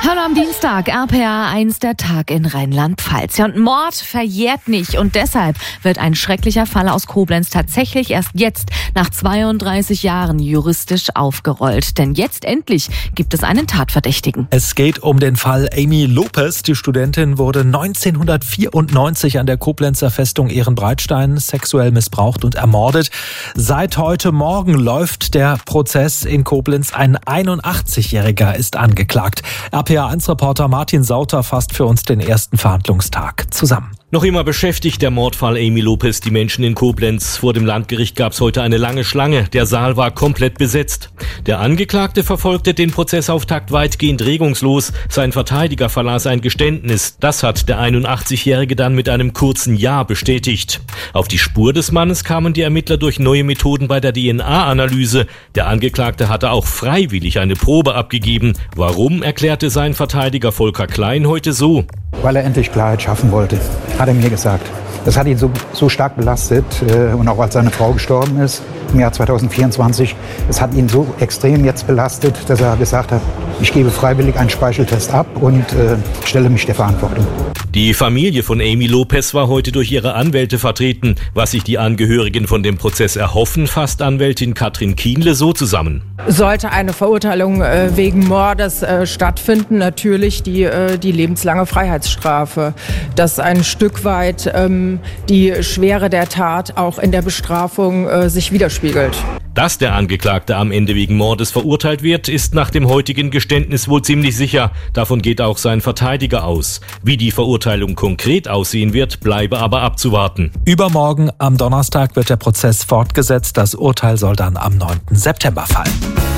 Hallo am Dienstag, RPA 1, der Tag in Rheinland-Pfalz. Ja, und Mord verjährt nicht und deshalb wird ein schrecklicher Fall aus Koblenz tatsächlich erst jetzt nach 32 Jahren juristisch aufgerollt. Denn jetzt endlich gibt es einen Tatverdächtigen. Es geht um den Fall Amy Lopez. Die Studentin wurde 1994 an der Koblenzer Festung Ehrenbreitstein sexuell missbraucht und ermordet. Seit heute Morgen läuft der Prozess in Koblenz. Ein 81-Jähriger ist angeklagt. RPA1-Reporter Martin Sauter fasst für uns den ersten Verhandlungstag zusammen. Noch immer beschäftigt der Mordfall Amy Lopez die Menschen in Koblenz. Vor dem Landgericht gab es heute eine lange Schlange. Der Saal war komplett besetzt. Der Angeklagte verfolgte den Prozessauftakt weitgehend regungslos. Sein Verteidiger verlas ein Geständnis. Das hat der 81-Jährige dann mit einem kurzen Ja bestätigt. Auf die Spur des Mannes kamen die Ermittler durch neue Methoden bei der DNA-Analyse. Der Angeklagte hatte auch freiwillig eine Probe abgegeben. Warum, erklärte sein Verteidiger Volker Klein heute so: Weil er endlich Klarheit schaffen wollte, hat er mir gesagt. Das hat ihn so stark belastet und auch als seine Frau gestorben ist im Jahr 2024. Es hat ihn so extrem jetzt belastet, dass er gesagt hat, ich gebe freiwillig einen Speicheltest ab und stelle mich der Verantwortung. Die Familie von Amy Lopez war heute durch ihre Anwälte vertreten. Was sich die Angehörigen von dem Prozess erhoffen, fasst Anwältin Katrin Kienle so zusammen. Sollte eine Verurteilung wegen Mordes stattfinden, natürlich die lebenslange Freiheitsstrafe. Dass ein Stück weit die Schwere der Tat auch in der Bestrafung sich widerspiegelt. Dass der Angeklagte am Ende wegen Mordes verurteilt wird, ist nach dem heutigen Geständnis wohl ziemlich sicher. Davon geht auch sein Verteidiger aus. Wie die Verurteilung konkret aussehen wird, bleibe aber abzuwarten. Übermorgen am Donnerstag wird der Prozess fortgesetzt. Das Urteil soll dann am 9. September fallen.